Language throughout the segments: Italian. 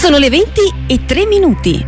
Sono le 20:03.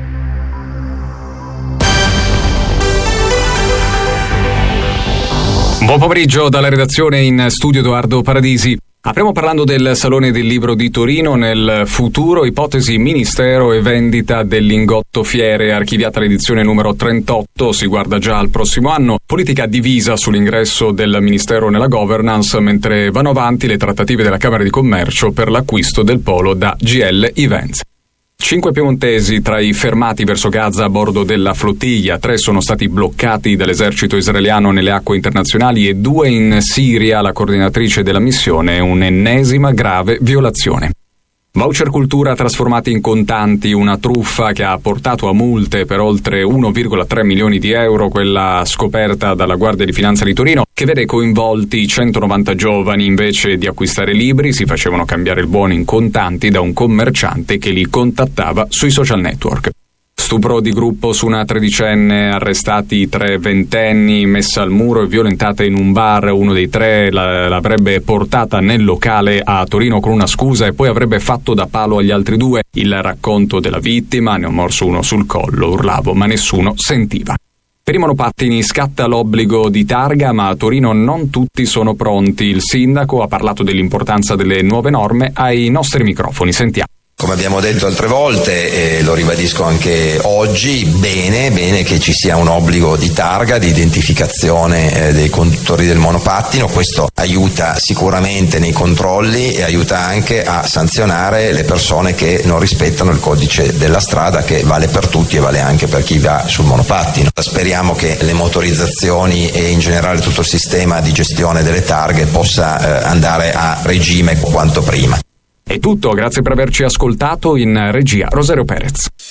Buon pomeriggio dalla redazione, in studio Edoardo Paradisi. Apriamo parlando del Salone del Libro di Torino. Nel futuro, ipotesi ministero e vendita del lingotto fiere, archiviata l'edizione numero 38, si guarda già al prossimo anno. Politica divisa sull'ingresso del ministero nella governance, mentre vanno avanti le trattative della Camera di Commercio per l'acquisto del polo da GL Events. 5 piemontesi tra i fermati verso Gaza a bordo della flottiglia, 3 sono stati bloccati dall'esercito israeliano nelle acque internazionali e 2 in Siria. La coordinatrice della missione, un'ennesima grave violazione. Voucher cultura trasformati in contanti, una truffa che ha portato a multe per oltre 1,3 milioni di euro, quella scoperta dalla Guardia di Finanza di Torino, che vede coinvolti 190 giovani. Invece di acquistare libri si facevano cambiare il buono in contanti da un commerciante che li contattava sui social network. Stupro di gruppo su una tredicenne, arrestati 3 ventenni, messa al muro e violentata in un bar. Uno dei 3 l'avrebbe portata nel locale a Torino con una scusa e poi avrebbe fatto da palo agli altri 2. Il racconto della vittima: ne ho morso uno sul collo, urlavo ma nessuno sentiva. Per i monopattini scatta l'obbligo di targa, ma a Torino non tutti sono pronti. Il sindaco ha parlato dell'importanza delle nuove norme ai nostri microfoni, sentiamo. Come abbiamo detto altre volte, e lo ribadisco anche oggi, bene che ci sia un obbligo di targa, di identificazione dei conduttori del monopattino. Questo aiuta sicuramente nei controlli e aiuta anche a sanzionare le persone che non rispettano il codice della strada, che vale per tutti e vale anche per chi va sul monopattino. Speriamo che le motorizzazioni e in generale tutto il sistema di gestione delle targhe possa andare a regime quanto prima. È tutto, grazie per averci ascoltato. In regia Rosario Perez.